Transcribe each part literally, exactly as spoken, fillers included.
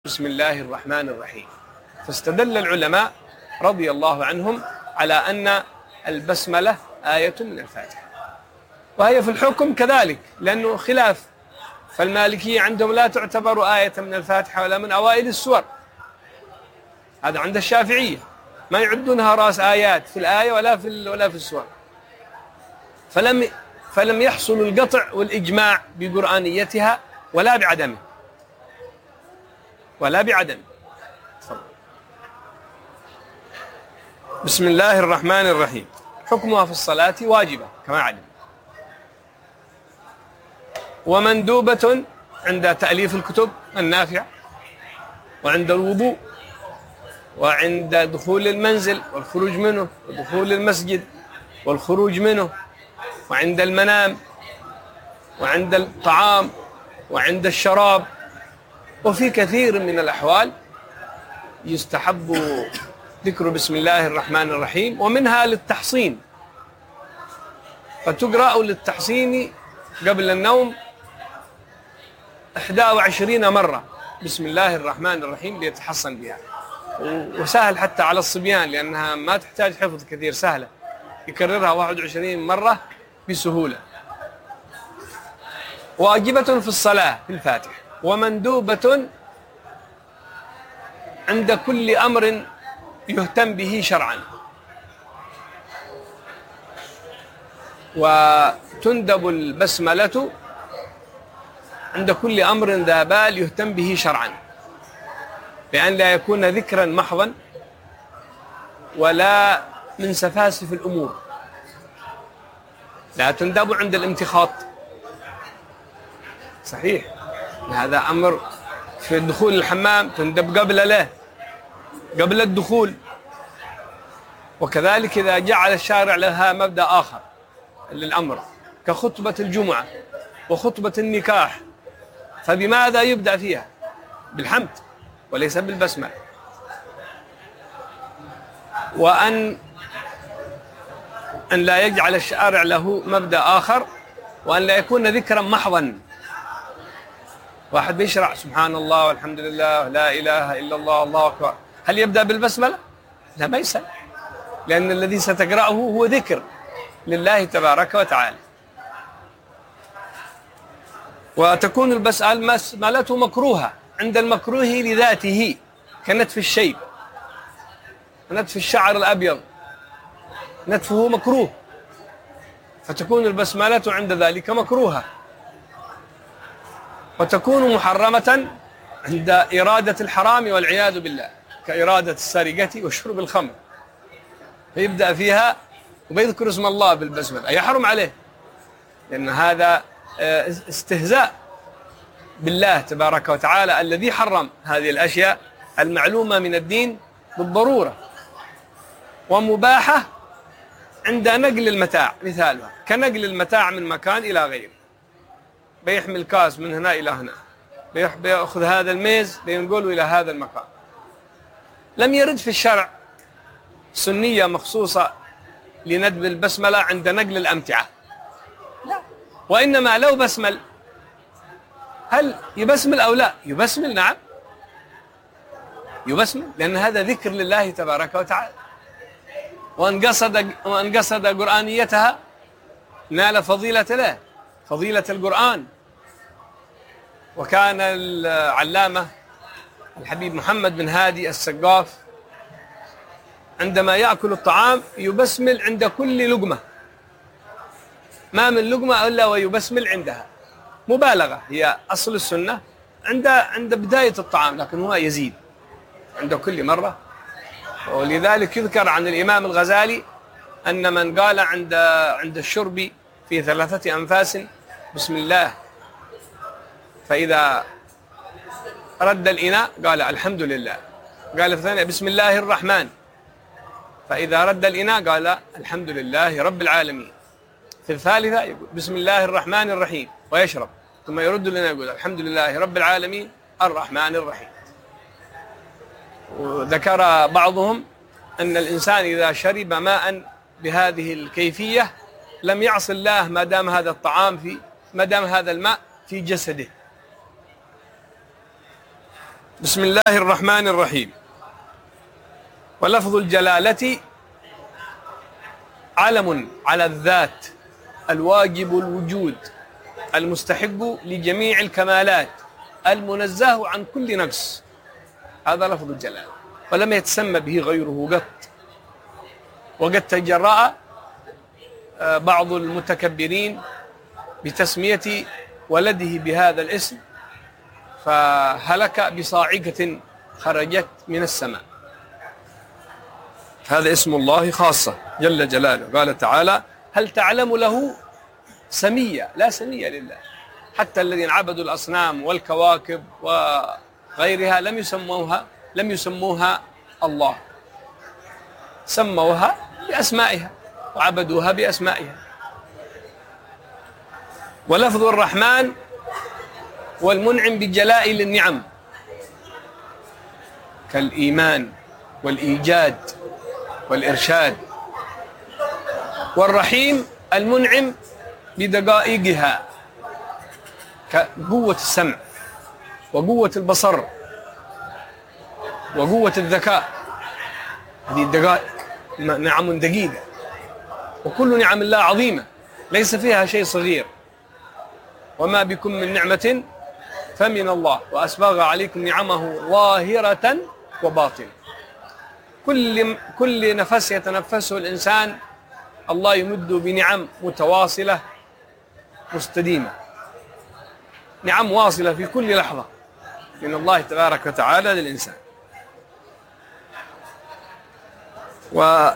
بسم الله الرحمن الرحيم. فاستدل العلماء رضي الله عنهم على أن البسملة آية من الفاتحة، وهي في الحكم كذلك لأنه خلاف، فالمالكية عندهم لا تعتبر آية من الفاتحة ولا من أوائل السور، هذا عند الشافعية ما يعدونها رأس آيات في الآية ولا في ولا في السور، فلم فلم يحصل القطع والإجماع بقرآنيتها ولا بعدمه ولا بعدم. بسم الله الرحمن الرحيم. حكمها في الصلاة واجبة كما علم، ومندوبة عند تأليف الكتب النافعة، وعند الوضوء، وعند دخول المنزل والخروج منه، ودخول المسجد والخروج منه، وعند المنام، وعند الطعام، وعند الشراب، وفي كثير من الأحوال يستحب ذكر بسم الله الرحمن الرحيم، ومنها للتحصين، فتقرأ للتحصين قبل النوم إحدى وعشرين مرة بسم الله الرحمن الرحيم ليتحصن بها، وسهل حتى على الصبيان لأنها ما تحتاج حفظ كثير، سهلة يكررها واحد وعشرين مرة بسهولة. واجبة في الصلاة في الفاتحة، ومندوبة عند كل أمر يهتم به شرعا، وتندب البسملة عند كل أمر ذا بال يهتم به شرعا، بأن لا يكون ذكرا محضا ولا من سفاسف الأمور. لا تندب عند الامتخاط، صحيح هذا أمر في دخول الحمام تندب قبل له قبل الدخول، وكذلك إذا جعل الشارع لها مبدأ آخر للأمر كخطبة الجمعة وخطبة النكاح، فبماذا يبدأ فيها؟ بالحمد وليس بالبسملة. وأن أن لا يجعل الشارع له مبدأ آخر، وأن لا يكون ذكرا محضا، واحد بيشرع سبحان الله والحمد لله لا إله إلا الله الله أكبر، هل يبدأ بالبسملة؟ لا، ما يسأل، لأن الذي ستقرأه هو ذكر لله تبارك وتعالى. وتكون البسملة مكروهة عند المكروه لذاته كنتف الشيب، نتف الشعر الأبيض نتفه مكروه، فتكون البسملة عند ذلك مكروهة. وتكون محرمة عند إرادة الحرام والعياذ بالله، كإرادة السرقة وشرب الخمر، فيبدأ فيها وبيذكر اسم الله بالبسملة، يحرم عليه، لأن هذا استهزاء بالله تبارك وتعالى الذي حرم هذه الأشياء المعلومة من الدين بالضرورة. ومباحة عند نقل المتاع، مثالها كنقل المتاع من مكان إلى غيره، بيحمل كاس من هنا إلى هنا، بيأخذ هذا الميز بينقله إلى هذا المكان. لم يرد في الشرع سنية مخصوصة لندب البسملة عند نقل الأمتعة، لا، وإنما لو بسمل، هل يبسمل أو لا؟ يبسمل، نعم يبسمل، لأن هذا ذكر لله تبارك وتعالى، وأن قصد وأن قصد قرآنيتها نال فضيلة له، فضيلة القرآن. وكان العلامة الحبيب محمد بن هادي السقاف عندما يأكل الطعام يبسمل عند كل لقمة، ما من لقمة إلا ويبسمل عندها، مبالغة، هي أصل السنة عند عند بداية الطعام، لكن هو يزيد عند كل مرة. ولذلك يذكر عن الإمام الغزالي أن من قال عند عند الشرب في ثلاثة أنفاس بسم الله، فإذا رد الإناء قال الحمد لله، قال في الثانية بسم الله الرحمن، فإذا رد الإناء قال الحمد لله رب العالمين، في الثالثة يقول بسم الله الرحمن الرحيم ويشرب، ثم يرد الإناء يقول الحمد لله رب العالمين الرحمن الرحيم. وذكر بعضهم أن الإنسان إذا شرب ماء بهذه الكيفية لم يعص الله ما دام هذا الطعام في ما دام هذا الماء في جسده، بسم الله الرحمن الرحيم. ولفظ الجلالة علم على الذات الواجب الوجود المستحق لجميع الكمالات المنزه عن كل نقص، هذا لفظ الجلالة، ولم يتسمى به غيره قط. وقد تجرأ بعض المتكبرين بتسمية ولده بهذا الاسم فهلك بصاعقة خرجت من السماء. هذا اسم الله خاصة جل جلاله. قال تعالى: هل تعلم له سميا؟ لا سمية لله. حتى الذين عبدوا الأصنام والكواكب وغيرها لم يسموها لم يسموها الله، سموها بأسمائها وعبدوها بأسمائها. ولفظ الرحمن والمنعم بجلائل النعم كالإيمان والإيجاد والإرشاد، والرحيم المنعم بدقائقها كقوة السمع وقوة البصر وقوة الذكاء. هذه الدقائق نعم دقيقة، وكل نعم الله عظيمة ليس فيها شيء صغير. وما بكم من نعمة فمن الله وأسبغ عليكم نعمه ظاهرة وباطنة. كل كل نفس يتنفسه الإنسان الله يمد بنعم متواصلة مستديمة، نعم واصلة في كل لحظة من الله تبارك وتعالى للإنسان. وأكثر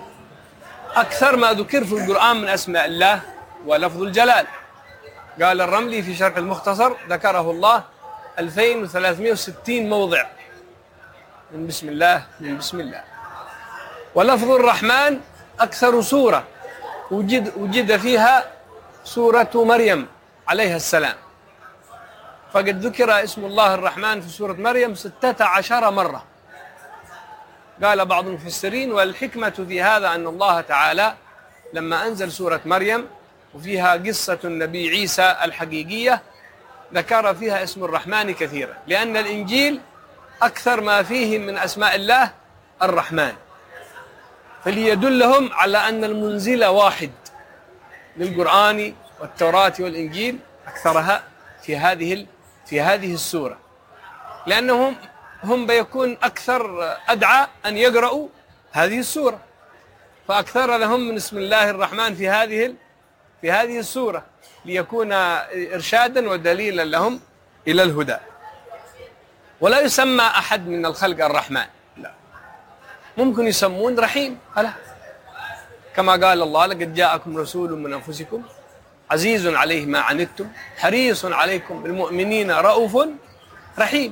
ما ذكر في القرآن من أسماء الله ولفظ الجلال. قال الرملي في شرح المختصر ذكره الله ألفين وثلاثمائة وستين موضع من بسم الله من بسم الله. ولفظ الرحمن أكثر سورة وجد, وجد فيها سورة مريم عليها السلام، فقد ذكر اسم الله الرحمن في سورة مريم ستة عشر مرة. قال بعض المفسرين: والحكمة في هذا أن الله تعالى لما أنزل سورة مريم وفيها قصة النبي عيسى الحقيقية ذكر فيها اسم الرحمن كثيرا، لأن الإنجيل أكثر ما فيه من أسماء الله الرحمن، فليدلهم على أن المنزل واحد للقرآن والتوراة والإنجيل أكثرها في هذه في هذه السورة، لأنهم هم بيكون أكثر أدعى أن يقرأوا هذه السورة، فأكثر لهم من اسم الله الرحمن في هذه في هذه السورة ليكون إرشادا ودليلا لهم إلى الهدى. ولا يسمى أحد من الخلق الرحمن، لا، ممكن يسمون رحيم، ألا كما قال الله: لقد جاءكم رسول من أنفسكم عزيز عليه ما عنتم حريص عليكم بالمؤمنين رؤوف رحيم.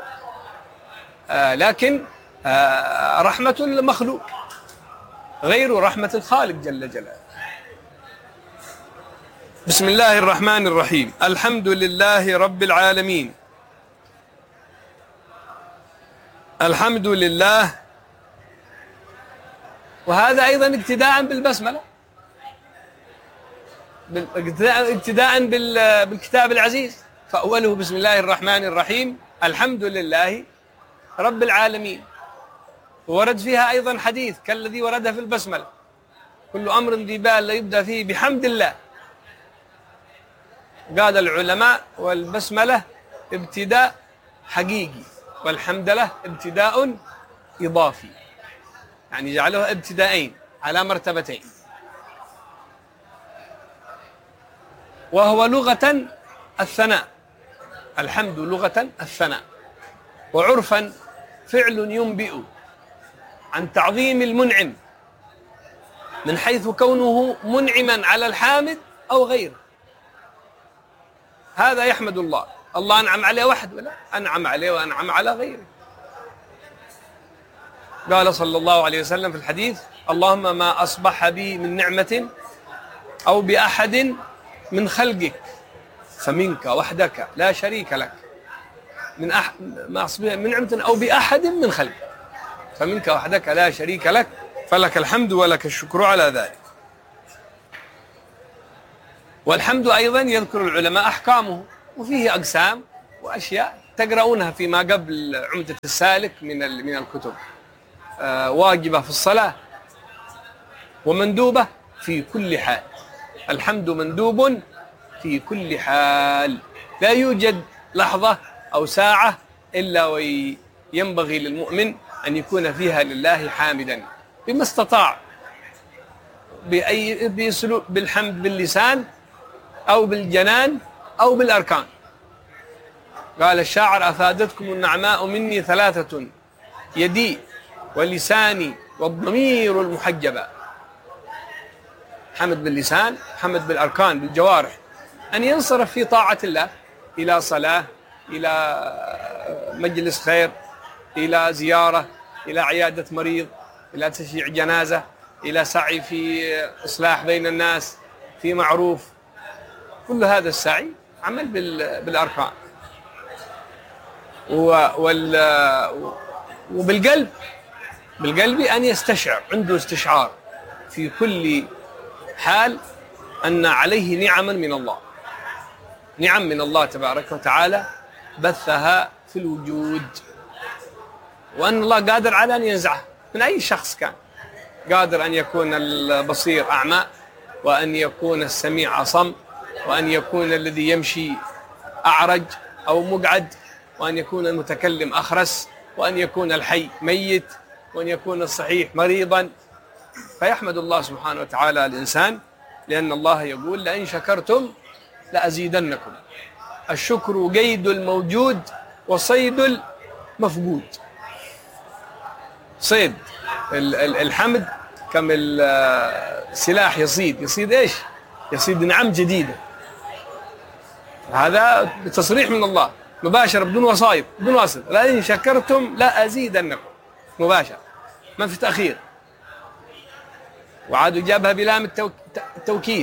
آه لكن آه رحمة المخلوق غير رحمة الخالق جل جلاله. بسم الله الرحمن الرحيم. الحمد لله رب العالمين. الحمد لله، وهذا أيضا ابتداء بالبسملة، ابتداء بالكتاب العزيز، فأوله بسم الله الرحمن الرحيم الحمد لله رب العالمين. ورد فيها أيضا حديث كالذي ورد في البسملة: كل أمر ذي بال لا يبدأ فيه بحمد الله. قال العلماء: والبسملة ابتداء حقيقي، والحمد لله ابتداء إضافي، يعني جعلوها ابتداءين على مرتبتين. وهو لغة الثناء، الحمد لغة الثناء، وعرفا فعل ينبئ عن تعظيم المنعم من حيث كونه منعما على الحامد أو غيره. هذا يحمد الله، الله أنعم عليه وحده، ولا أنعم عليه وأنعم على غيره. قال صلى الله عليه وسلم في الحديث: اللهم ما أصبح بي من نعمة أو بأحد من خلقك فمنك وحدك لا شريك لك، من أح... ما أصبح من نعمة أو بأحد من خلقك فمنك وحدك لا شريك لك، فلك الحمد ولك الشكر على ذلك. والحمد أيضا يذكر العلماء أحكامه، وفيه أقسام وأشياء تقرؤونها فيما قبل عمدة السالك من من الكتب. آه واجبة في الصلاة ومندوبة في كل حال. الحمد مندوب في كل حال، لا يوجد لحظة أو ساعة إلا وينبغي للمؤمن أن يكون فيها لله حامدا بما استطاع، بأي بأسلوب، بالحمد باللسان أو بالجنان أو بالأركان. قال الشاعر: أفادتكم النعماء مني ثلاثة، يدي ولساني والضمير المحجبة. حمد باللسان، حمد بالأركان بالجوارح، أن ينصرف في طاعة الله إلى صلاة، إلى مجلس خير، إلى زيارة، إلى عيادة مريض، إلى تشييع جنازة، إلى سعي في إصلاح بين الناس، في معروف. كل هذا السعي عمل بالأركان. وبالقلب، بالقلب أن يستشعر، عنده استشعار في كل حال أن عليه نعما من الله، نعم من الله تبارك وتعالى بثها في الوجود، وأن الله قادر على أن ينزعها من أي شخص كان. قادر أن يكون البصير أعمى، وأن يكون السميع أصم، وأن يكون الذي يمشي أعرج أو مقعد، وأن يكون المتكلم أخرس، وأن يكون الحي ميت، وأن يكون الصحيح مريضا. فيحمد الله سبحانه وتعالى الإنسان، لأن الله يقول: لئن شكرتم لأزيدنكم. الشكر قيد الموجود وصيد المفقود. صيد الحمد كم السلاح يصيد، يصيد إيش؟ يصيد نعم جديدة. هذا بتصريح من الله مباشرة، بدون وسائط، بدون واسطة: لئن شكرتم لأزيدنكم، مباشرة، ما في تأخير. وعاد جابها بلام التوكيد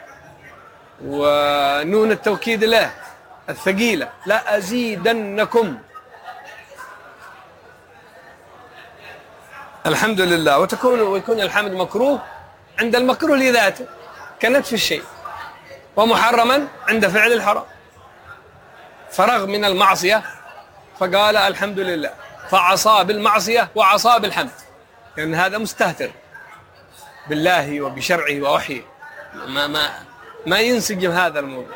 ونون التوكيد له الثقيلة: لأزيدنكم. الحمد لله. وتكون ويكون الحمد مكروه عند المكروه لذاته كنتف الشيء، ومحرما عند فعل الحرام. فرغ من المعصية فقال الحمد لله، فعصى بالمعصية وعصى بالحمد، لأن يعني هذا مستهتر بالله وبشرعه ووحيه، ما ما ما ينسجم هذا الموضوع.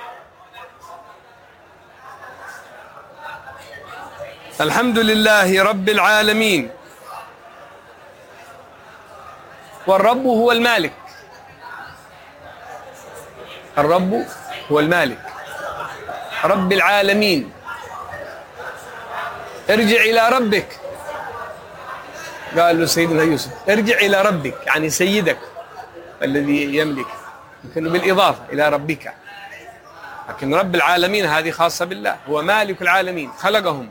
الحمد لله رب العالمين. والرب هو المالك، الرب هو المالك رب العالمين. ارجع إلى ربك، قال له سيدنا يوسف: ارجع إلى ربك، يعني سيدك الذي يملك، يمكن بالإضافة إلى ربك، لكن رب العالمين هذه خاصة بالله. هو مالك العالمين، خلقهم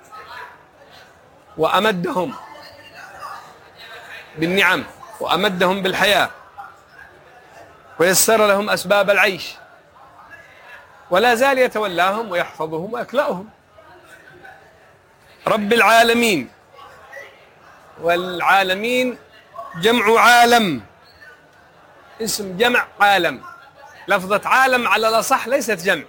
وأمدهم بالنعم، وأمدهم بالحياة، ويسر لهم أسباب العيش، ولا زال يتولاهم ويحفظهم ويكلأهم. رب العالمين. والعالمين جمع عالم، اسم جمع عالم. لفظة عالم على الأصح ليست جمع،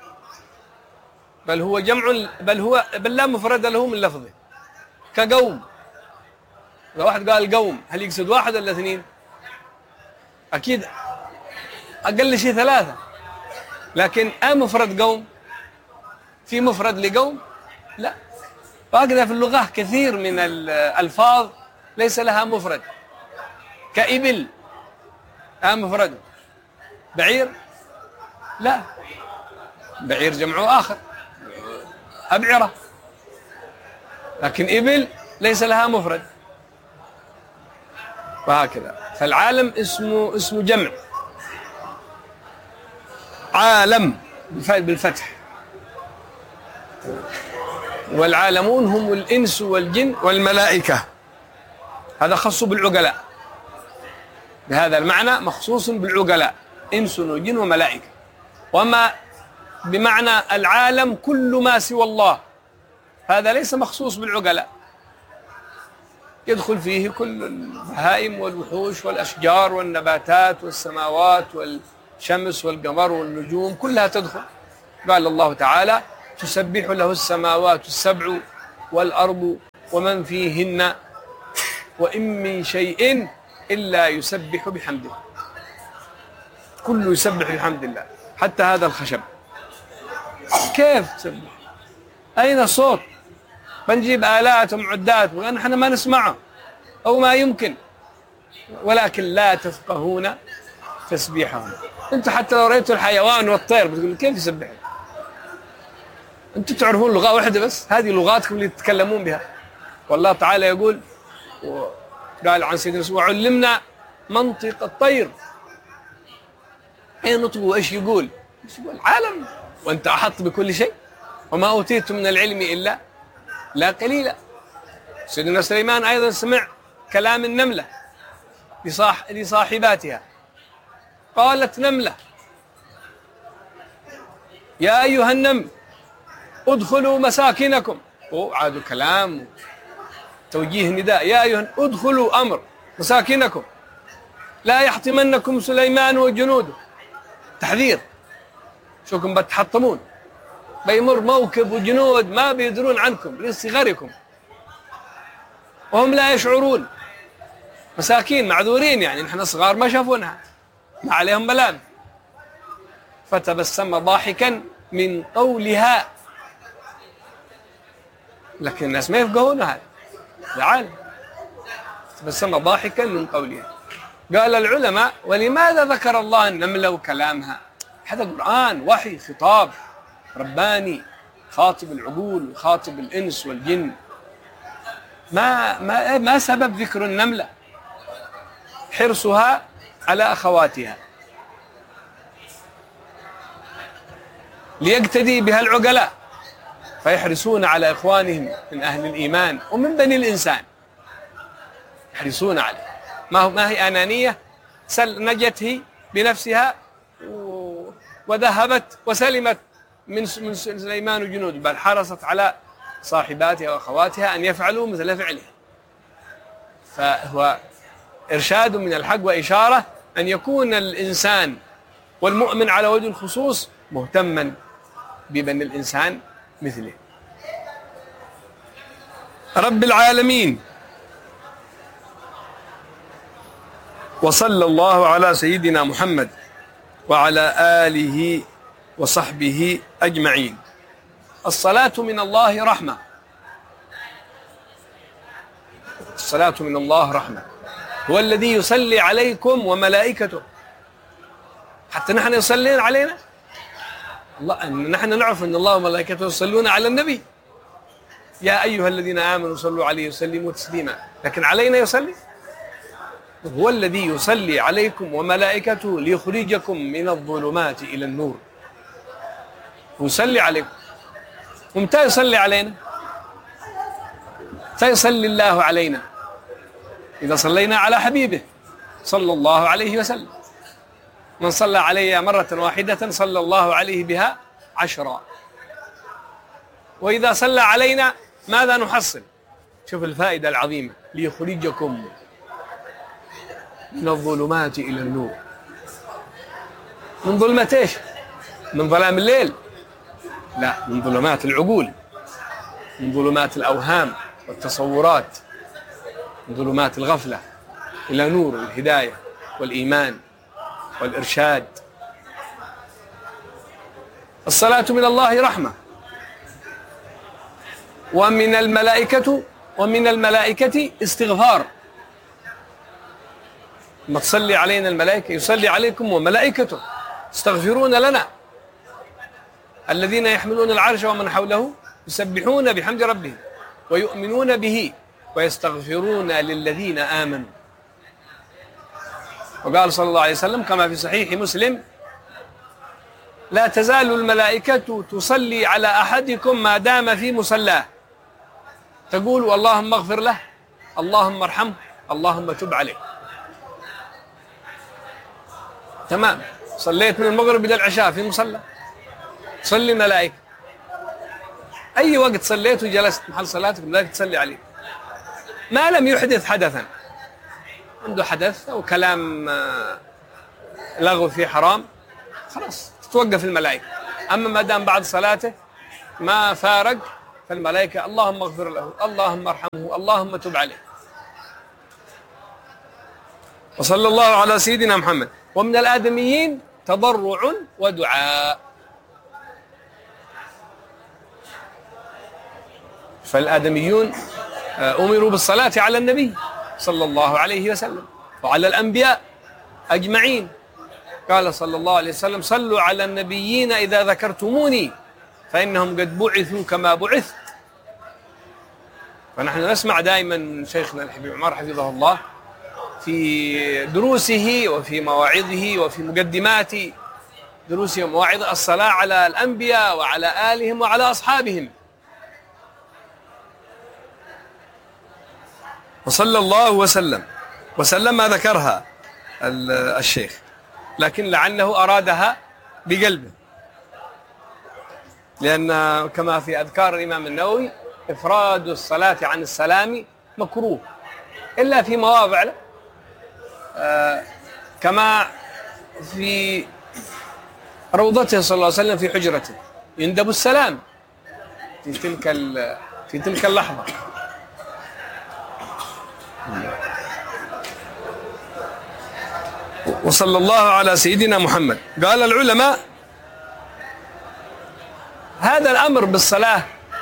بل هو جمع، بل هو بل لا مفرد له من لفظه. كقوم، لو واحد قال قوم هل يقصد واحد ولا اثنين؟ أكيد أقل شيء ثلاثة. لكن أ مفرد قوم، في مفرد لقوم؟ لا. وهكذا في اللغة كثير من الألفاظ ليس لها مفرد، كإبل أ مفرد، بعير لا، بعير جمعه آخر، أبعرة، لكن إبل ليس لها مفرد. وهكذا فالعالم اسمه اسمه جمع، عالم بالفتح. والعالمون هم الإنس والجن والملائكة، هذا خاص بالعقلاء، بهذا المعنى مخصوص بالعقلاء، إنس وجن وملائكة. وما بمعنى العالم كل ما سوى الله، هذا ليس مخصوص بالعقلاء، يدخل فيه كل البهائم والوحوش والأشجار والنباتات والسماوات والشمس والقمر والنجوم، كلها تدخل. قال الله تعالى: تسبح له السماوات السبع والأرض ومن فيهن وإن من شيء إلا يسبح بحمده. كله يسبح بحمد الله، حتى هذا الخشب. كيف تسبح؟ أين الصوت؟ بنجيب آلات ومعدات ونحن ما نسمعه أو ما يمكن، ولكن لا تفقهون تسبيحهم. أنت حتى لو رأيتوا الحيوان والطير بتقول كيف يسبح؟ أنتم تعرفون لغة واحدة بس، هذه لغاتكم اللي تتكلمون بها. والله تعالى يقول، قال عن سيدنا يوسف: وعلمنا منطق الطير. أين نطقه وإيش يقول؟ إيش يقول؟ عالم، وأنت أحط بكل شيء، وما أوتيتم من العلم إلا لا قليلا. سيدنا سليمان أيضا سمع كلام النملة لصاح لصاحباتها، قالت نملة: يا أيها النمل ادخلوا مساكنكم. وعادوا كلام توجيه نداء: يا أيها ادخلوا أمر مساكنكم لا يحطمنكم سليمان وجنوده. تحذير، شوكم بتحطمون، بيمر موكب وجنود ما بيدرون عنكم لصغركم وهم لا يشعرون. مساكين معذورين، يعني نحن صغار ما شافونها، ما عليهم ملام. فتبسم ضاحكا من قولها، لكن الناس ما يفقهون هذا العالم. تبسم ضاحكا من قولها. قال العلماء: ولماذا ذكر الله النملة وكلامها؟ هذا قرآن، وحي، خطاب رباني، خاطب العقول وخاطب الإنس والجن. ما ما ما سبب ذكر النملة؟ حرصها على أخواتها ليقتدي بها العقلاء، فيحرصون على إخوانهم من أهل الإيمان ومن بني الإنسان، يحرصون عليه. ما هو ما هي أنانية سل نجت هي بنفسها وذهبت وسلمت من من سليمان وجنود، بل حرصت على صاحباتها وأخواتها أن يفعلوا مثل فعلها. فهو إرشاد من الحق وإشارة أن يكون الإنسان والمؤمن على وجه الخصوص مهتما ببني الإنسان مثله. رب العالمين. وصلى الله على سيدنا محمد وعلى آله وصحبه أجمعين. الصلاة من الله رحمة، الصلاة من الله رحمة، هو الذي يصلي عليكم وملائكته. حتى نحن يصلين علينا، الله نحن نعرف أن الله وملائكته يصلون على النبي: يا أيها الذين آمنوا صلوا عليه وسلموا تسليما. لكن علينا يصلي؟ هو الذي يصلي عليكم وملائكته ليخرجكم من الظلمات إلى النور. يصلي عليكم. ومتى يصلي علينا؟ متى يصلي الله علينا؟ إذا صلينا على حبيبه صلى الله عليه وسلم. من صلى علي مرة واحدة صلى الله عليه بها عشرا. وإذا صلى علينا ماذا نحصل؟ شوف الفائدة العظيمة: ليخرجكم من الظلمات إلى النور. من ظلمة إيش؟ من ظلام الليل؟ لا، من ظلمات العقول، من ظلمات الأوهام والتصورات، من ظلمات الغفلة إلى نور الهداية والإيمان والإرشاد. الصلاة من الله رحمة. ومن الملائكة ومن الملائكة استغفار. ما تصلي علينا الملائكة، يصلي عليكم وملائكته استغفرون لنا. الذين يحملون العرش ومن حوله يسبحون بحمد ربهم ويؤمنون به ويستغفرون للذين آمنوا. وقال صلى الله عليه وسلم كما في صحيح مسلم: لا تزال الملائكة تصلي على أحدكم ما دام في مصلاه، تقول: اللهم اغفر له، اللهم ارحمه، اللهم تب عليه. تمام، صليت من المغرب إلى العشاء في مصلى، تصلي الملائكة. أي وقت صليت وجلست محل صلاتك الملائكة تصلي عليه، ما لم يحدث حدثا، عنده حدث أو كلام لغو فيه حرام، خلاص تتوقف الملائكة. أما ما دام بعد صلاته ما فارق فالملائكة اللهم اغفر له، اللهم ارحمه، اللهم تب عليه. وصلى الله على سيدنا محمد. ومن الآدميين تضرع ودعاء، فالآدميون أمروا بالصلاة على النبي صلى الله عليه وسلم وعلى الأنبياء أجمعين. قال صلى الله عليه وسلم: صلوا على النبيين إذا ذكرتموني فإنهم قد بعثوا كما بعثت. فنحن نسمع دائما من شيخنا الحبيب عمر حفظه الله في دروسه وفي مواعظه وفي مقدمات دروسه ومواعظه الصلاة على الأنبياء وعلى آلهم وعلى أصحابهم. وصلى الله وسلم وسلم ما ذكرها الشيخ، لكن لعله أرادها بقلبه، لأن كما في أذكار الإمام النووي إفراد الصلاة عن السلام مكروه إلا في مواضع، آه كما في روضته صلى الله عليه وسلم في حجرته يندب السلام في تلك في تلك اللحظة. وصلى الله على سيدنا محمد. قال العلماء: هذا الأمر بالصلاة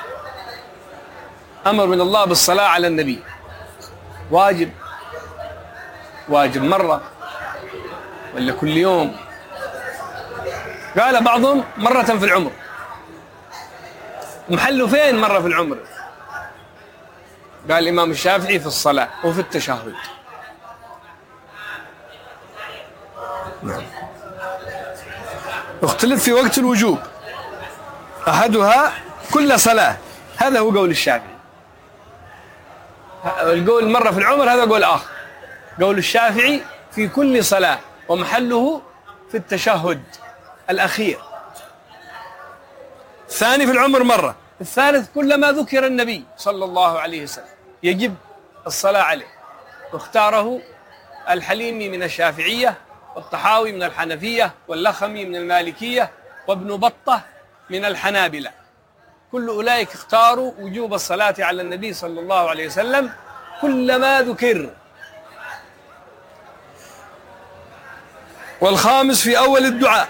أمر من الله بالصلاة على النبي، واجب واجب مرة ولا كل يوم؟ قال بعضهم مرة في العمر. محله فين مرة في العمر؟ قال الإمام الشافعي: في الصلاة وفي التشهد. نعم. اختلف في وقت الوجوب، أحدها كل صلاة، هذا هو قول الشافعي. القول مرة في العمر هذا قول آخر. قول الشافعي في كل صلاة، ومحله في التشهد الأخير. الثاني في العمر مرة. الثالث كلما ذكر النبي صلى الله عليه وسلم يجب الصلاة عليه. واختاره الحليمي من الشافعية، والطحاوي من الحنفية، واللخمي من المالكية، وابن بطة من الحنابلة. كل أولئك اختاروا وجوب الصلاة على النبي صلى الله عليه وسلم كلما ذكر. والخامس في أول الدعاء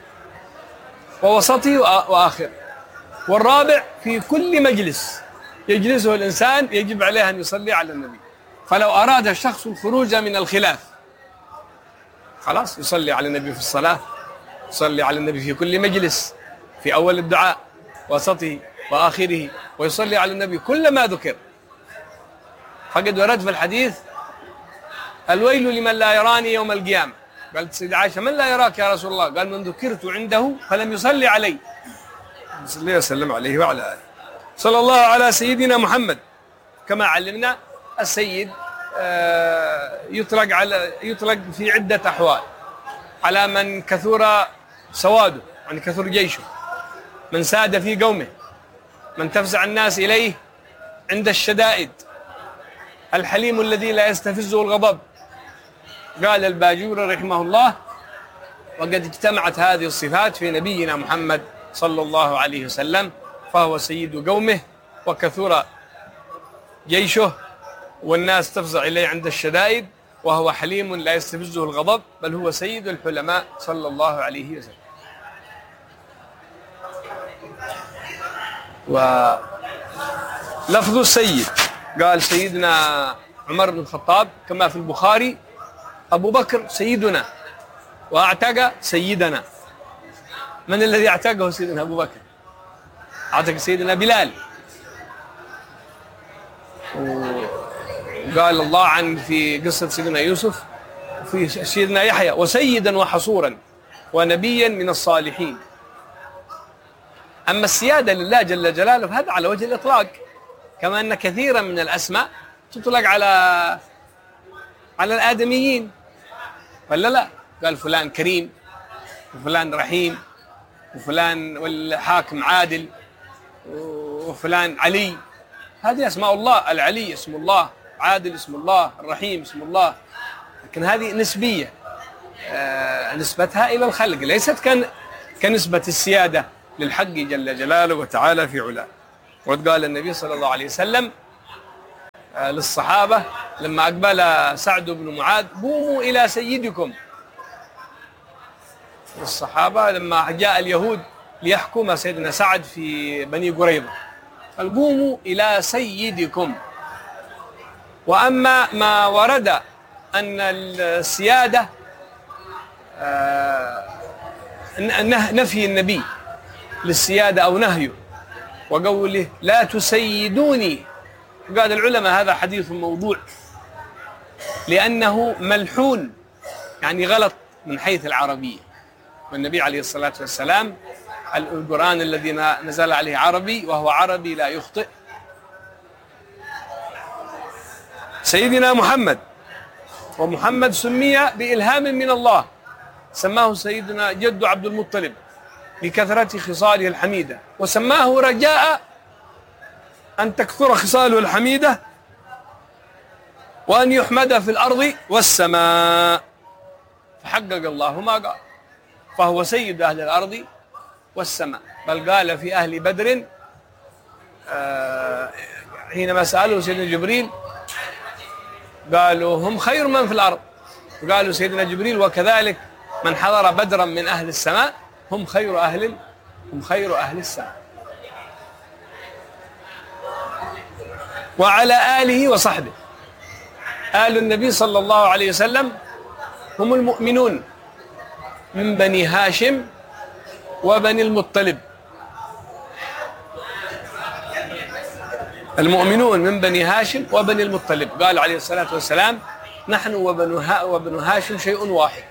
ووسطه وآخره. والرابع في كل مجلس يجلسه الإنسان يجب عليه أن يصلي على النبي. فلو أراد الشخص الخروج من الخلاف خلاص يصلي على النبي في الصلاة، يصلي على النبي في كل مجلس، في أول الدعاء وسطه وآخره، ويصلي على النبي كلما ذكر. فقد ورد في الحديث: الويل لمن لا يراني يوم القيامة. قالت سيدة عائشة: من لا يراك يا رسول الله؟ قال: من ذكرت عنده فلم يصلي علي. صلى الله وسلم عليه وعلى آله. صلى الله على سيدنا محمد. كما علمنا السيد يطلق على يطلق في عدة أحوال: على من كثر سواده، يعني كثر جيشه، من ساد في قومه، من تفزع الناس إليه عند الشدائد، الحليم الذي لا يستفزه الغضب. قال الباجوري رحمه الله: وقد اجتمعت هذه الصفات في نبينا محمد صلى الله عليه وسلم، فهو سيد قومه وكثر جيشه، والناس تفزع إليه عند الشدائد، وهو حليم لا يستفزه الغضب، بل هو سيد الحلماء صلى الله عليه وسلم. ولفظ السيد قال سيدنا عمر بن الخطاب كما في البخاري: أبو بكر سيدنا وأعتق سيدنا. من الذي اعتقه سيدنا أبو بكر؟ اعتق سيدنا بلال. وقال الله عن في قصة سيدنا يوسف في سيدنا يحيى: وسيدا وحصورا ونبيا من الصالحين. أما السيادة لله جل جلاله هذا على وجه الإطلاق، كما أن كثيرا من الأسماء تطلق على على الآدميين، ولا لا؟ قال فلان كريم، وفلان رحيم، وفلان والحاكم عادل، وفلان علي. هذه أسماء الله. العلي اسم الله، عادل اسم الله، الرحيم اسم الله. لكن هذه نسبية، آه نسبتها إلى الخلق، ليست كان كنسبة السيادة للحق جل جلاله وتعالى في علاه. وقد قال النبي صلى الله عليه وسلم للصحابة لما أقبل سعد بن معاذ: قوموا إلى سيدكم. الصحابة لما جاء اليهود ليحكم سيدنا سعد في بني قريظة قال: قوموا إلى سيدكم. وأما ما ورد أن السيادة نفي النبي للسيادة أو نهيه وقوله: لا تسيدوني، قال العلماء هذا حديث موضوع لأنه ملحون، يعني غلط من حيث العربية. والنبي عليه الصلاة والسلام القرآن الذي نزل عليه عربي، وهو عربي لا يخطئ. سيدنا محمد، ومحمد سمي بإلهام من الله، سماه سيدنا جد عبد المطلب لكثرة خصاله الحميدة، وسماه رجاء أن تكثر خصاله الحميدة وأن يحمد في الأرض والسماء، فحقق الله ما قال، فهو سيد أهل الأرض والسماء. بل قال في أهل بدر آه حينما سألوا سيدنا جبريل قالوا: هم خير من في الأرض. وقالوا سيدنا جبريل: وكذلك من حضر بدرا من أهل السماء هم خير أهل هم خير أهل السماء. وعلى آله وصحبه. آل النبي صلى الله عليه وسلم هم المؤمنون من بني هاشم وبني المطلب. المؤمنون من بني هاشم وبني المطلب. قال عليه الصلاة والسلام: نحن وبنو وبنو هاشم شيء واحد.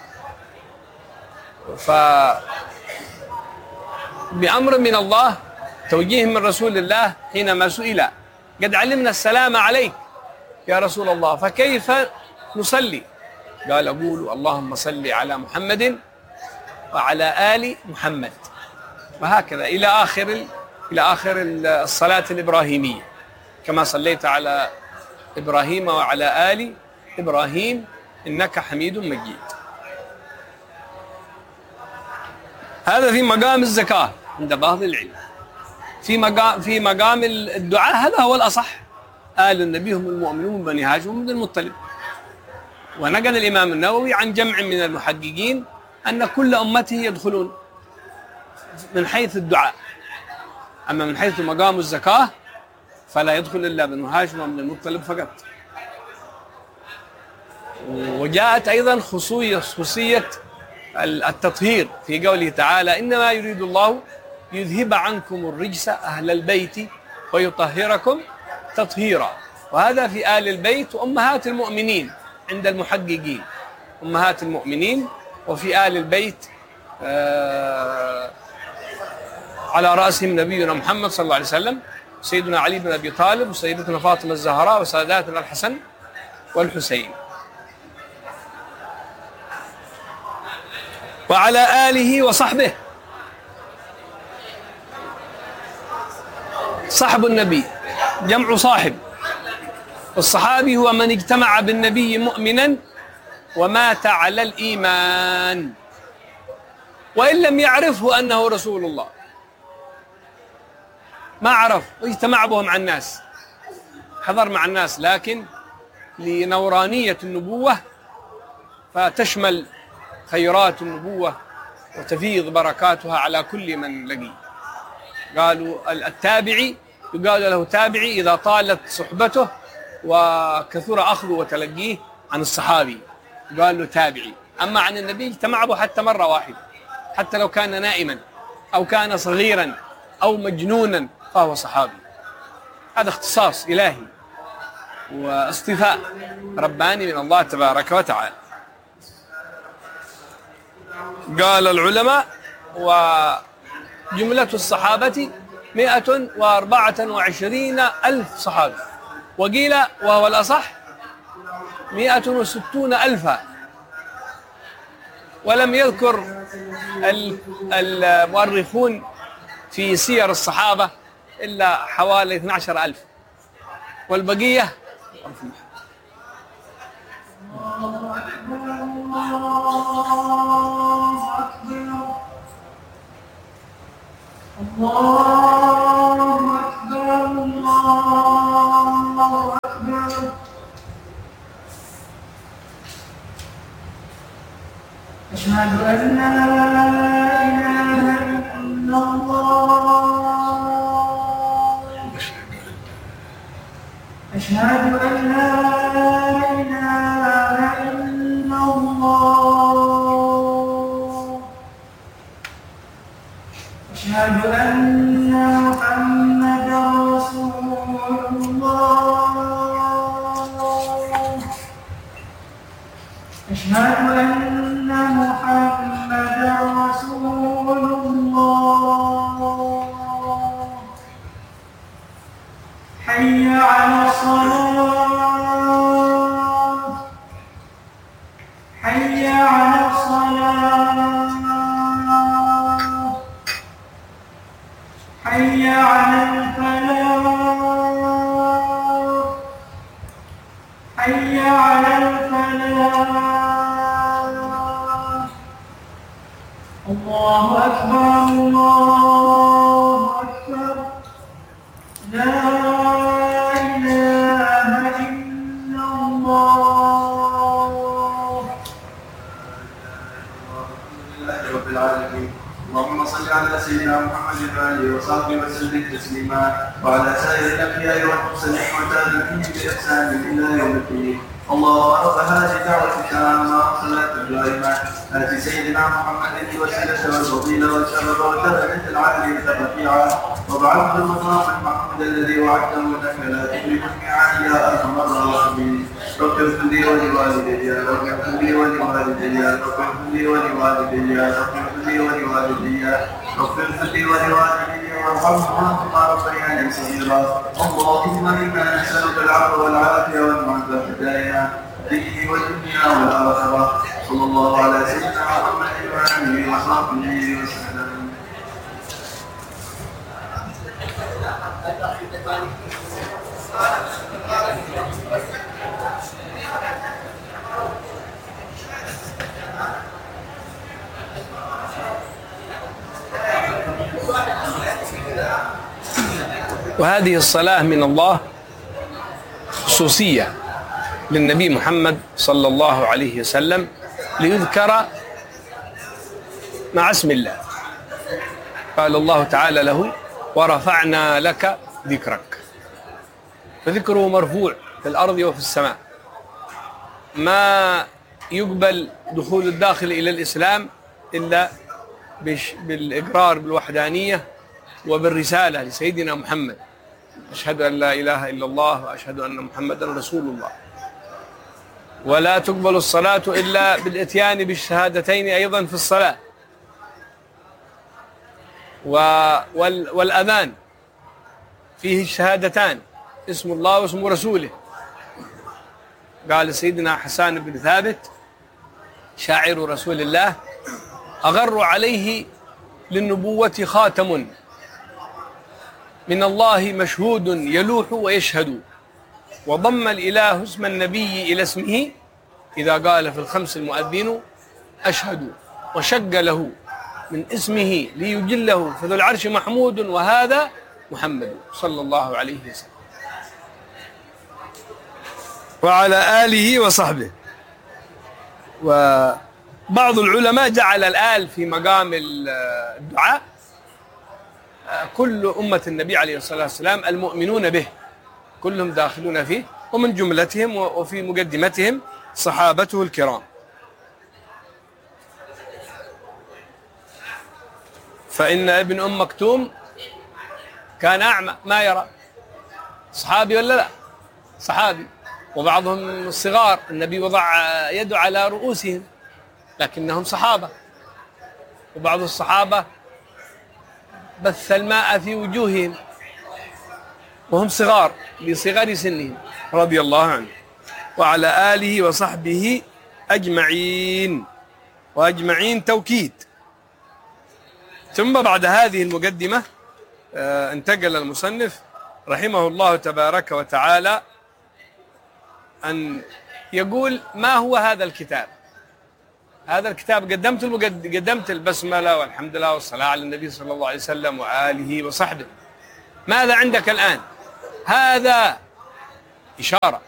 فبأمر من الله، توجيه من رسول الله، حينما سئل: قد علمنا السلام عليك يا رسول الله، فكيف نصلي؟ قال: قولوا اللهم صل على محمد وعلى آل محمد، وهكذا إلى آخر إلى آخر الصلاة الإبراهيمية، كما صليت على إبراهيم وعلى آل إبراهيم إنك حميد مجيد. هذا في مقام الزكاة عند بعض العلم. في مقام في مقام الدعاء هذا هو الأصح. آل النبي هم المؤمنون من بني هاشم ومن المطلب. ونقل الإمام النووي عن جمع من المحققين أن كل أمته يدخلون من حيث الدعاء، أما من حيث مقام الزكاة فلا يدخل إلا بنو هاشم ومن المطلب فقط. وجاءت أيضا خصوصية خصوصية التطهير في قوله تعالى: إنما يريد الله يذهب عنكم الرجس أهل البيت ويطهركم تطهيرا. وهذا في آل البيت وأمهات المؤمنين عند المحققين، أمهات المؤمنين، وفي آل البيت آه على رأسهم نبينا محمد صلى الله عليه وسلم، سيدنا علي بن أبي طالب، وسيدتنا فاطمة الزهراء، وساداتنا الحسن والحسين. وعلى آله وصحبه. صحب النبي جمع صاحب، والصحابي هو من اجتمع بالنبي مؤمنا ومات على الإيمان وإن لم يعرفه أنه رسول الله، ما عرف واجتمع به مع الناس، حضر مع الناس، لكن لنورانية النبوة فتشمل خيرات النبوة وتفيض بركاتها على كل من لقي. قالوا التابعي يقال له تابعي إذا طالت صحبته وكثر أخذه وتلقيه عن الصحابي، قال له تابعي. أما عن النبي اجتمع به حتى مرة واحدة، حتى لو كان نائما أو كان صغيرا أو مجنونا فهو صحابي. هذا اختصاص إلهي واصطفاء رباني من الله تبارك وتعالى. قال العلماء: وجملة الصحابة مئة وأربعة وعشرين ألف صحابي، وقيل وهو الأصح مئة وستون ألفا، ولم يذكر المؤرخون في سير الصحابة إلا حوالي اثني عشر ألف، والبقية أشهد أن لا إله إلا الله أشهد أن لا إله إلا الله أشهد أن محمدا رسول الله أشهد أن محمدا رسول الله حي على الصلاة حي على الصلاة حي على الفلاح حي على الفلاح الله أكبر الله أكبر لا إله إلا الله رب العالمين. اللهم صل على سيدنا محمد وآله وصحبه وسلم تسليما وعلى سائر الأنبياء والمرسلين والتابعين بإحسان إلى يوم الدين. اللهم رب هذه الدعوة التامة والصلاة الدائمة آت سيدنا محمد الوسيلة والفضيلة والشرف والدرجة العالية الرفيعة وابعثه المقام المحمود الذي وعدته إنك لا تخلف الميعاد يا أرحم الراحمين. رب اغفر لي ولوالدي رب اغفر لي ولوالدي رب اغفر لي ولوالدي رب اغفر لي ولوالدي رب اغفر لي ولوالدي وارحمهما كما ربياني صغيرا. اللهم إنا نسألك العفو والعافية والمعافاة الدائمة الدين والدنيا والآخرة. صلى الله على سيدنا محمد وآله وصحبه وسلم. وهذه الصلاة من الله خصوصية للنبي محمد صلى الله عليه وسلم ليذكر مع اسم الله. قال الله تعالى له: ورفعنا لك ذكرك. فذكره مرفوع في الأرض وفي السماء. ما يقبل دخول الداخل إلى الإسلام إلا بالإقرار بالوحدانية وبالرسالة لسيدنا محمد: أشهد أن لا إله إلا الله وأشهد أن محمدا رسول الله. ولا تقبل الصلاة إلا بالإتيان بالشهادتين أيضا في الصلاة، والأذان فيه الشهادتان، اسم الله واسم رسوله. قال سيدنا حسان بن ثابت شاعر رسول الله: أغر عليه للنبوة خاتم من الله مشهود يلوح ويشهد، وضم الإله اسم النبي إلى اسمه إذا قال في الخمس المؤذن أشهد، وشق له من اسمه ليجله فذو العرش محمود وهذا محمد صلى الله عليه وسلم وعلى آله وصحبه. وبعض العلماء جعل الآل في مقام الدعاء. كل أمة النبي عليه الصلاة والسلام المؤمنون به كلهم داخلون فيه، ومن جملتهم وفي مقدمتهم صحابته الكرام. فإن ابن أم مكتوم كان أعمى ما يرى. صحابي ولا لا؟ صحابي. وبعضهم الصغار النبي وضع يده على رؤوسهم لكنهم صحابة. وبعض الصحابة بث الماء في وجوههم وهم صغار بصغر سنهم رضي الله عنه. وعلى آله وصحبه أجمعين. وأجمعين توكيد. ثم بعد هذه المقدمة انتقل المصنف رحمه الله تبارك وتعالى أن يقول ما هو هذا الكتاب هذا الكتاب قدمت المقد... قدمت البسملة والحمد لله والصلاة على النبي صلى الله عليه وسلم وآله وصحبه. ماذا عندك الآن؟ هذا إشارة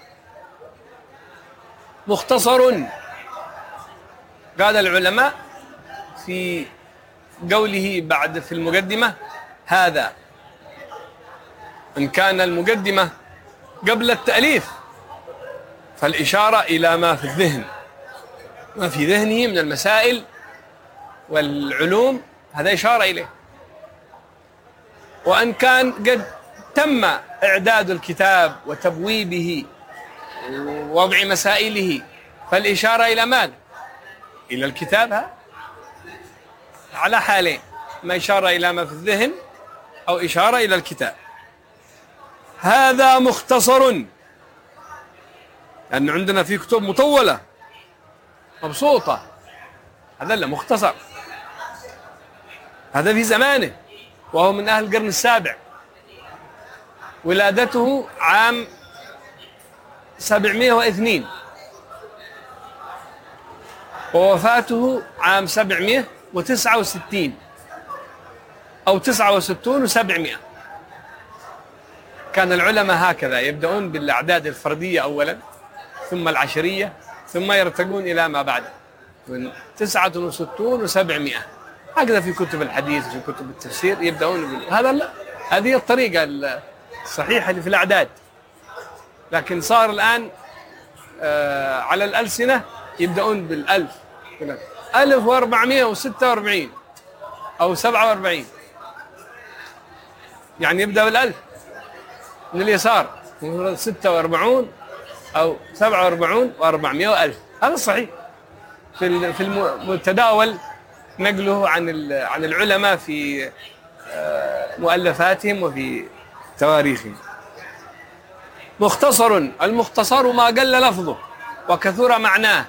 مختصر. قال العلماء في قوله بعد في المقدمة هذا، إن كان المقدمة قبل التأليف فالإشارة إلى ما في الذهن، ما في ذهنه من المسائل والعلوم، هذا إشارة إليه. وأن كان قد تم إعداد الكتاب وتبويبه ووضع مسائله فالإشارة إلى ماذا؟ إلى الكتاب. ها؟ على حالين، ما إشارة إلى ما في الذهن أو إشارة إلى الكتاب. هذا مختصر، لأن عندنا في كتب مطولة مبسوطة، هذا لا مختصر. هذا في زمانه وهو من أهل القرن السابع، ولادته عام سبعمائة واثنين ووفاته عام سبعمائة وتسعة وستين أو تسعة وستون وسبعمائة. كان العلماء هكذا يبدأون بالأعداد الفردية أولا ثم العشرية ثم يرتقون إلى ما بعد من تسعة وستون وسبعمائة، هكذا في كتب الحديث وفي كتب التفسير يبدأون. هذا لا، هذه الطريقة الصحيحة اللي في الأعداد. لكن صار الآن آه على الألسنة يبدأون بالألف، ألف وأربعمائة وستة وأربعين أو سبعة وأربعين، يعني يبدأ بالألف من اليسار، ستة وأربعون أو سبعة وأربعون وأربعمائة وألف. هذا الصحيح في في المتداول نقله عن عن العلماء في مؤلفاتهم وفي تواريخهم. مختصر، المختصر ما قل لفظه وكثر معناه،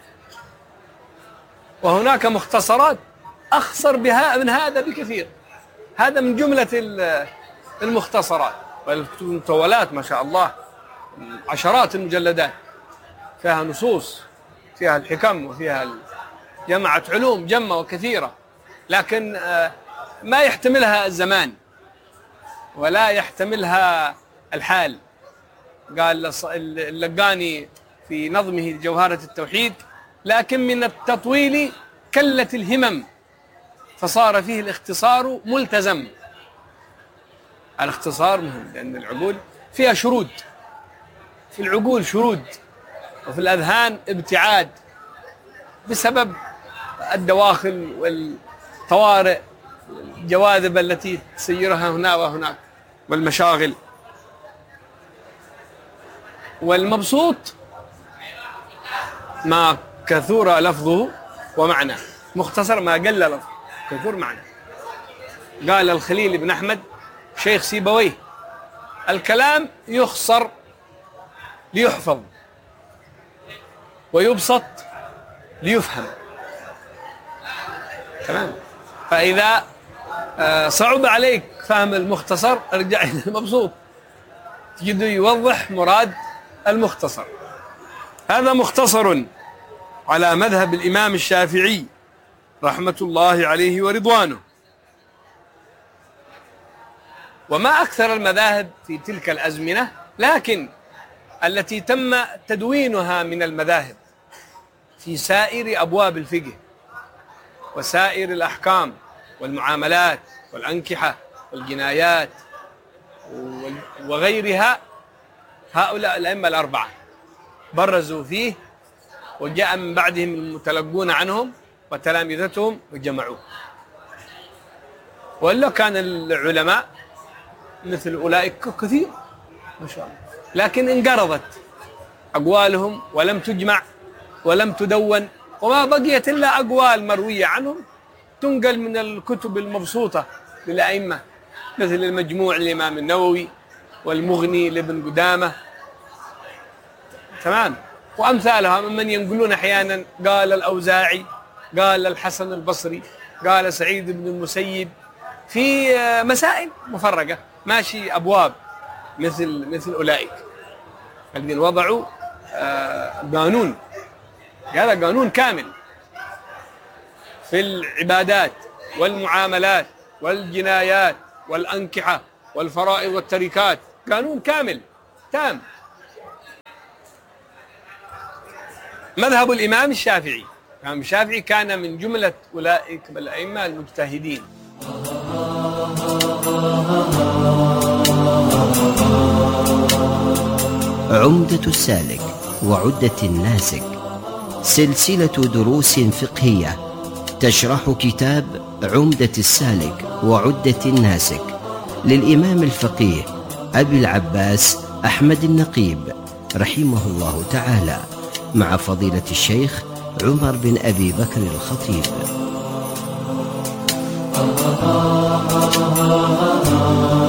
وهناك مختصرات أخصر بها من هذا بكثير. هذا من جملة المختصرات، والمطولات ما شاء الله عشرات المجلدات فيها نصوص، فيها الحكم، وفيها جمعت علوم جمة وكثيرة، لكن ما يحتملها الزمان ولا يحتملها الحال. قال اللقاني في نظمه جوهرة التوحيد: لكن من التطويل كلت الهمم فصار فيه الاختصار ملتزم. الاختصار مهم لأن العقول فيها شرود، في العقول شرود وفي الأذهان ابتعاد بسبب الدواخل والطوارئ الجواذب التي تسيرها هنا وهناك والمشاغل. والمبسوط ما كثر لفظه ومعناه، مختصر ما قل لفظه كثر معناه. قال الخليل بن أحمد شيخ سيبويه: الكلام يخصر ليحفظ ويبسط ليفهم. تمام؟ فإذا صعب عليك فهم المختصر ارجع إلى المبسوط تجده يوضح مراد المختصر. هذا مختصر على مذهب الإمام الشافعي رحمة الله عليه ورضوانه. وما أكثر المذاهب في تلك الأزمنة، لكن التي تم تدوينها من المذاهب في سائر أبواب الفقه وسائر الأحكام والمعاملات والأنكحة والجنايات وغيرها، هؤلاء الأئمة الأربعة برزوا فيه، وجاء من بعدهم المتلقون عنهم وتلامذتهم وجمعوه. وإلا كان العلماء مثل أولئك كثير ما شاء الله، لكن انقرضت أقوالهم ولم تجمع ولم تدون، وما بقيت إلا أقوال مروية عنهم تنقل من الكتب المبسوطة للأئمة، مثل المجموع للإمام النووي والمغني لابن قدامة. تمام؟ وأمثالها ممن ينقلون أحيانا قال الأوزاعي، قال الحسن البصري، قال سعيد بن المسيب، في مسائل مفرقة ماشي أبواب مثل مثل أولئك الذين وضعوا قانون، هذا قانون كامل في العبادات والمعاملات والجنايات والأنكحة والفرائض والتركات، قانون كامل تام. مذهب الإمام الشافعي، الإمام الشافعي كان من جملة أولئك الأئمة المجتهدين. عمدة السالك وعدة الناسك، سلسلة دروس فقهية تشرح كتاب عمدة السالك وعدة الناسك للإمام الفقيه أبي العباس أحمد النقيب رحمه الله تعالى، مع فضيلة الشيخ عمر بن أبي بكر الخطيب.